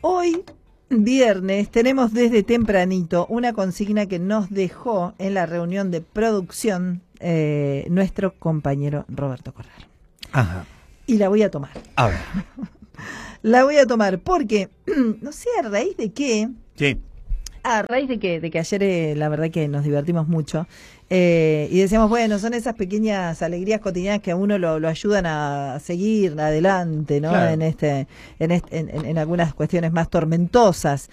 Hoy, viernes, tenemos desde tempranito una consigna que nos dejó en la reunión de producción nuestro compañero Roberto Corral. Ajá. Y la voy a tomar. A ver. La voy a tomar porque, no sé a raíz de qué... Sí. A raíz de que ayer la verdad que nos divertimos mucho y decíamos, bueno, son esas pequeñas alegrías cotidianas que a uno lo ayudan a seguir adelante, ¿no? Claro. En algunas cuestiones más tormentosas.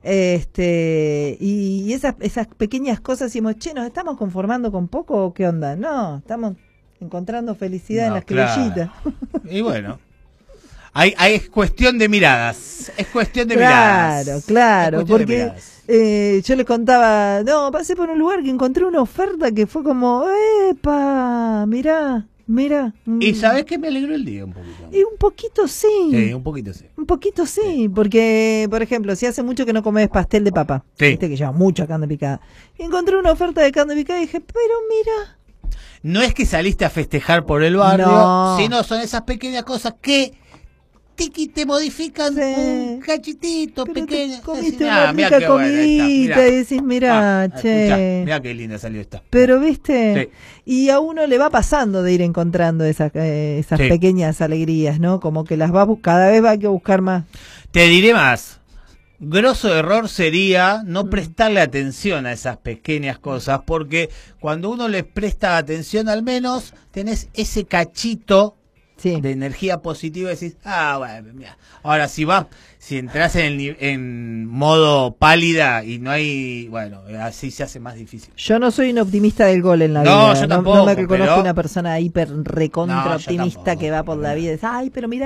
Y esas pequeñas cosas decimos, che, ¿nos estamos conformando con poco o qué onda? No, estamos encontrando felicidad en las criollitas. Y bueno. Es cuestión de miradas. Es cuestión de Claro, miradas. claro, Es cuestión de porque miradas. yo les contaba, no, pasé por un lugar que encontré una oferta que fue como, ¡epa! Mirá. Y sabés que me alegró el día un poquito. Y un poquito sí. Sí, un poquito sí. Un poquito sí, porque, por ejemplo, si hace mucho que no comes pastel de papa, Sí. viste que lleva mucha carne picada, y encontré una oferta de carne picada y dije, pero mira. No es que saliste a festejar por el barrio, No. sino son esas pequeñas cosas que te modifican Sí. un cachitito Pero pequeño. te comiste Decís, una mirá rica qué buena esta, comidita mirá. y decís, mirá, che. Mirá qué linda salió esta. Pero, viste, Sí. y a uno le va pasando de ir encontrando esas Sí. pequeñas alegrías, ¿no? Como que las cada vez va a que buscar más. Te diré más. Grosso error sería no prestarle atención a esas pequeñas cosas, porque cuando uno les presta atención, al menos tenés ese cachito Sí. de energía positiva y decís, bueno, mira. Ahora, si entras en modo pálida y no hay, bueno, así se hace más difícil. Yo no soy un optimista del gol en la No, vida. yo tampoco, no me reconozco pero- una persona hiper recontra No, yo optimista tampoco, que va por la pero- vida y dice, ay, pero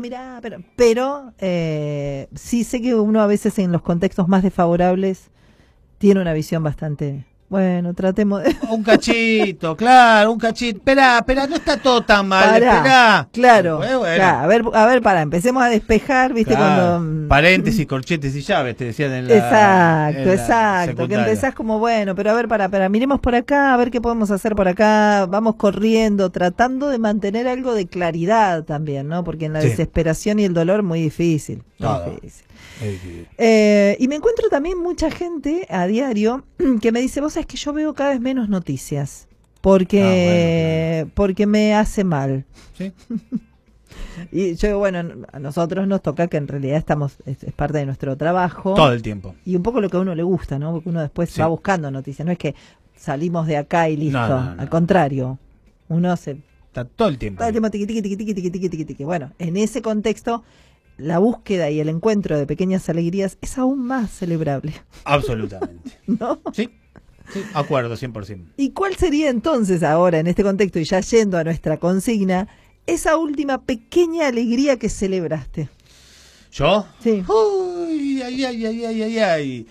sí sé que uno a veces en los contextos más desfavorables tiene una visión bastante, bueno, tratemos de... Un cachito, claro, un cachito. Espera, no está todo tan mal, Pará, espera. claro, Bueno. claro, a ver, empecemos a despejar, viste, Claro. cuando... Paréntesis, corchetes y llaves, te decían en la Exacto, que secundaria. empezás como, bueno, pero a ver, para, miremos por acá, a ver qué podemos hacer por acá, vamos corriendo, tratando de mantener algo de claridad también, ¿no? Porque en la Sí. desesperación y el dolor muy difícil. Todo. Muy difícil. Y me encuentro también mucha gente a diario que me dice, vos sabés que yo veo cada vez menos noticias, porque me hace mal. Sí. Y yo digo, bueno, a nosotros nos toca que en realidad es parte de nuestro trabajo. Todo el tiempo. Y un poco lo que a uno le gusta, ¿no? Porque uno después Sí. va buscando noticias. No es que salimos de acá y listo. No. Al contrario, uno se... Está todo el tiempo. Todo el tiempo tiqui. Bueno, en ese contexto, la búsqueda y el encuentro de pequeñas alegrías es aún más celebrable, Absolutamente. ¿no? Sí, acuerdo, 100%. ¿Y cuál sería entonces ahora, en este contexto, y ya yendo a nuestra consigna, esa última pequeña alegría que celebraste? ¿Yo? Sí. Uy, ay.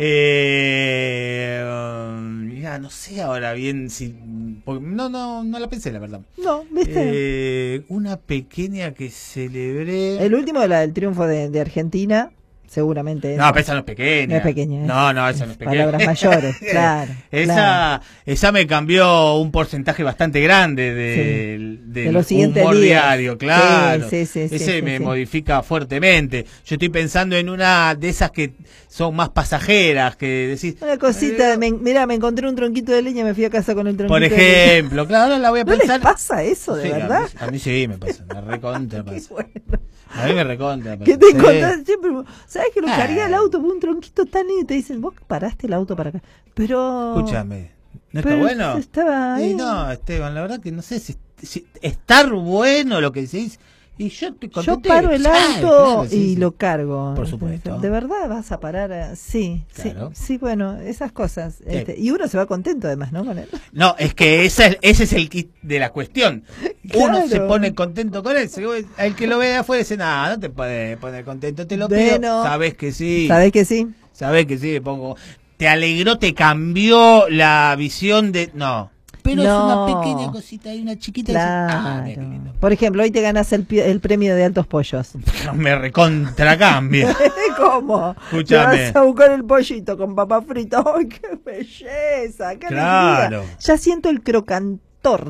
Ya no sé ahora bien si... porque no la pensé, la verdad. No, ¿viste? Una pequeña que celebré... El último del triunfo de Argentina, seguramente. No, pero esa no es pequeña. No es pequeña, ¿eh? No, esa no es pequeña. Palabras mayores, claro. Esa me cambió un porcentaje bastante grande De los siguientes humor días. diario, claro. Sí, Ese me sí. modifica fuertemente. Yo estoy pensando en una de esas que son más pasajeras, que decís... Una cosita, mirá, me encontré un tronquito de leña y me fui a casa con el tronquito Por de leña. ejemplo, claro, ahora la voy a ¿No pensar... les pasa eso, de Sí, verdad? A mí sí me pasa, me recontra Qué pasa. bueno. A mí me recontra pasa. Que te Sí. encontrás siempre, ¿sabes que lo cargué al Ah. auto por un tronquito tan lindo? Y te dicen, vos paraste el auto para acá. Pero... Escúchame, ¿no está pero bueno? estaba ahí. Y no, Esteban, la verdad que no sé si estar bueno lo que decís. Y yo te Yo paro el auto y lo cargo. Por supuesto. ¿De verdad vas a parar? Sí, Claro. sí, bueno, esas cosas. Y uno se va contento además, ¿no? Con él. No, es que ese es el kit de la cuestión. Uno Claro. se pone contento con él. El que lo ve de afuera dice, no te puedes poner contento, te lo pido. Bueno. Sabes que sí. ¿Sabés que sí? Sabes que sí, pongo. Te alegró, te cambió la visión de... No. Pero No. es una pequeña cosita y una chiquita. Y Claro. dices, mira qué lindo. Por ejemplo, hoy te ganas el premio de altos pollos. Me recontra cambia. ¿Cómo? Escúchame. Te vas a buscar el pollito con papa frita. ¡Ay, qué belleza! ¡Qué Claro. alegría! Ya siento el crocantor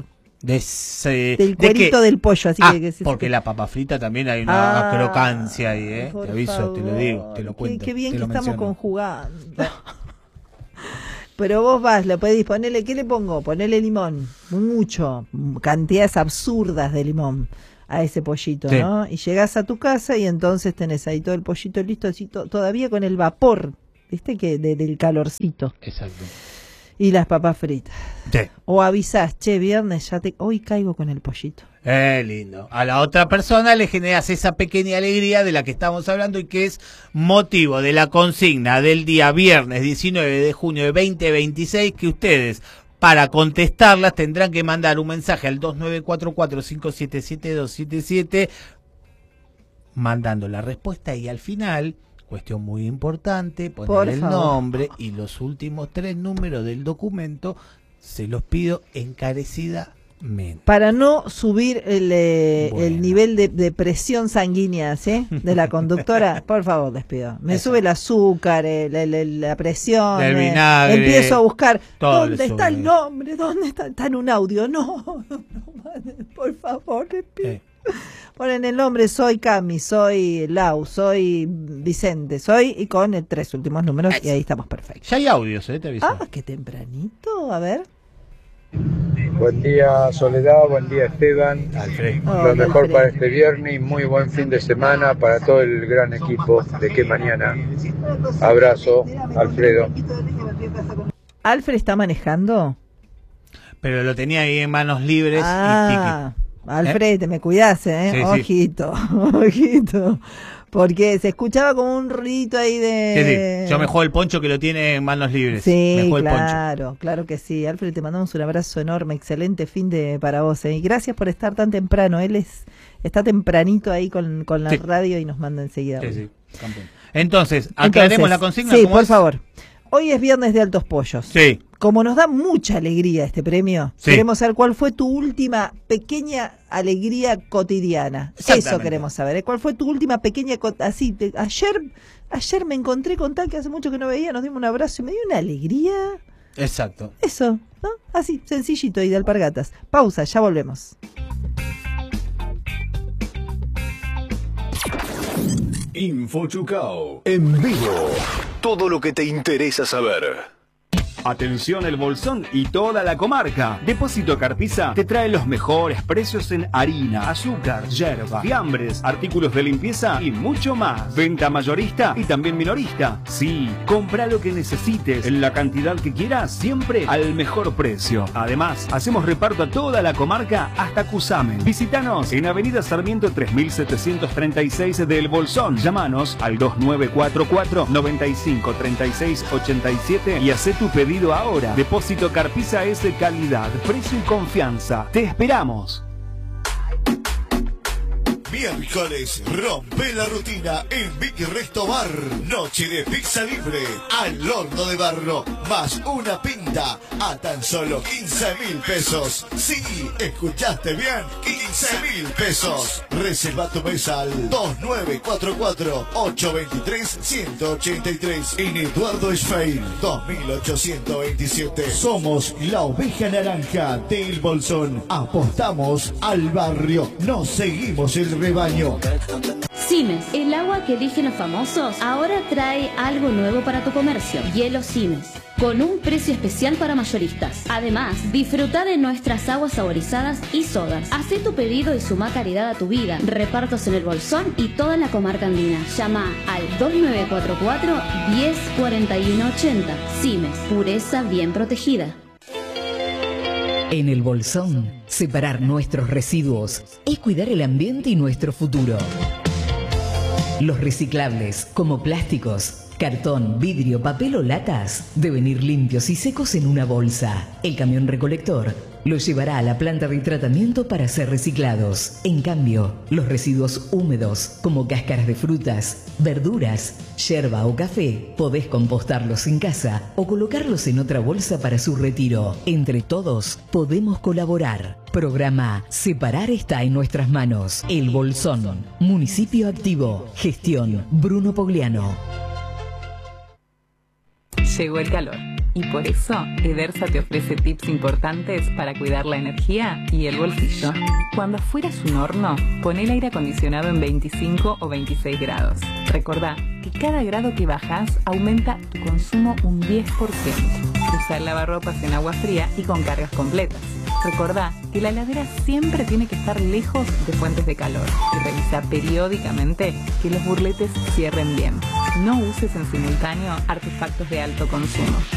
Del cuerito del pollo, así que porque la papa frita también hay una crocancia ahí, Te aviso, favor. te lo digo, te lo cuento. Qué bien te que lo estamos menciono. conjugando. Pero vos vas, lo pedís, ponele, ¿qué le pongo? Ponele limón, mucho, cantidades absurdas de limón a ese pollito, Sí. ¿no? Y llegás a tu casa y entonces tenés ahí todo el pollito listo, así todavía con el vapor, ¿viste? Que del calorcito. Exacto. Y las papas fritas. Sí. O avisás, che, viernes, hoy caigo con el pollito. Lindo. A la otra persona le generas esa pequeña alegría de la que estamos hablando y que es motivo de la consigna del día viernes 19 de junio de 2026, que ustedes, para contestarlas, tendrán que mandar un mensaje al 2944-577-277 mandando la respuesta, y al final, cuestión muy importante, Por poner el favor. nombre y los últimos 3 números del documento. Se los pido encarecidamente. Para no subir el Bueno. nivel de presión sanguínea, ¿sí? De la conductora, por favor, les pido. Me Eso. sube el azúcar, la presión. El vinagre, empiezo a buscar, todo ¿dónde le está sube. el nombre? ¿Dónde está? Está en un audio. No, por favor, les pido. Ponen el nombre, soy Cami, soy Lau, soy Vicente, y con 3 últimos números, y ahí estamos perfectos. Ya hay audios, te aviso. Ah, qué tempranito, a ver. Buen día Soledad, buen día Esteban. Alfred. Lo mejor Alfred. para este viernes y muy buen fin de semana para todo el gran equipo de Que Mañana. Abrazo, Alfredo. ¿Alfred está manejando? Pero lo tenía ahí en manos libres Ah, Alfred, te me cuidás, ¿eh? Sí, sí. Ojito, ojito. Porque se escuchaba como un ruidito ahí y de... piqui. Sí, sí. Yo me juego el poncho que lo tiene en manos libres. Sí, me juego el poncho. claro, claro que sí. Alfred, te mandamos un abrazo enorme, excelente fin de para vos, ¿eh? Y gracias por estar tan temprano. Él está tempranito ahí con la Sí. radio y nos manda enseguida. Sí, sí, campeón. Entonces, aclaremos la consigna. Sí, ¿cómo por es? favor. Hoy es viernes de Altos Pollos. Sí. Como nos da mucha alegría este premio, Sí. queremos saber cuál fue tu última pequeña alegría cotidiana. Eso Exactamente. queremos saber. ¿Eh? ¿Cuál fue tu última pequeña ayer me encontré con tal que hace mucho que no veía, nos dimos un abrazo y me dio una alegría. Exacto. Eso, ¿no? Así, sencillito y de alpargatas. Pausa, ya volvemos. Info Chucao. En vivo. Todo lo que te interesa saber. Atención El Bolsón y toda la comarca. Depósito Carpiza te trae los mejores precios en harina, azúcar, yerba, fiambres, artículos de limpieza y mucho más. Venta mayorista y también minorista. Sí, compra lo que necesites en la cantidad que quieras, siempre al mejor precio. Además, hacemos reparto a toda la comarca hasta Cusamen. Visítanos en Avenida Sarmiento 3736 de El Bolsón. Llámanos al 2944 95 36 87 y haz tu pedido ahora. Depósito Carpiza es de calidad, precio y confianza. Te esperamos. Miércoles, rompe la rutina en Vicky Resto Bar. Noche de pizza libre al horno de barro, más una pinta a tan solo 15.000 pesos. Sí, escuchaste bien, 15.000 pesos. Reserva tu mesa al 2944-823-183 en Eduardo Schwein, 2827. Somos la oveja naranja del Bolsón. Apostamos al barrio, nos seguimos el rebaño. Simes, el agua que eligen los famosos, ahora trae algo nuevo para tu comercio. Hielo Simes, con un precio especial para mayoristas. Además, disfruta de nuestras aguas saborizadas y sodas. Haz tu pedido y suma calidad a tu vida. Repartos en El Bolsón y toda la comarca andina. Llama al 2944-104180. Simes, pureza bien protegida. En El Bolsón, separar nuestros residuos es cuidar el ambiente y nuestro futuro. Los reciclables, como plásticos, cartón, vidrio, papel o latas, deben ir limpios y secos en una bolsa. El camión recolector los llevará a la planta de tratamiento para ser reciclados. En cambio, los residuos húmedos, como cáscaras de frutas, verduras, yerba o café, podés compostarlos en casa o colocarlos en otra bolsa para su retiro. Entre todos, podemos colaborar. Programa Separar está en nuestras manos. El Bolsón, Municipio Activo. Gestión Bruno Pogliano. Llegó el calor. Y por eso, Edersa te ofrece tips importantes para cuidar la energía y el bolsillo. Cuando afuera es un horno, pon el aire acondicionado en 25 o 26 grados. Recordá que cada grado que bajas aumenta tu consumo un 10%. Usa el lavarropas en agua fría y con cargas completas. Recordá que la heladera siempre tiene que estar lejos de fuentes de calor y revisa periódicamente que los burletes cierren bien. No uses en simultáneo artefactos de alto consumo.